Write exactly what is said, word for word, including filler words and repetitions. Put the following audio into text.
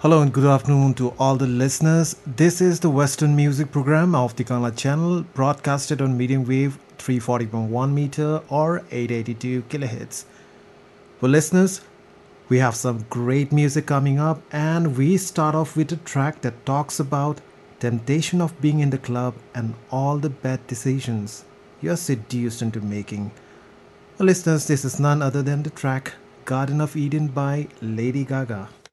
Hello and good afternoon to all the listeners. This is the Western Music Program of the Kanla channel, broadcasted on medium wave three forty point one meter or eight eighty-two kilohertz. For listeners, we have some great music coming up, and we start off with a track that talks about temptation of being in the club and all the bad decisions you're seduced into making. Well, listeners, this is none other than the track Garden of Eden by Lady Gaga.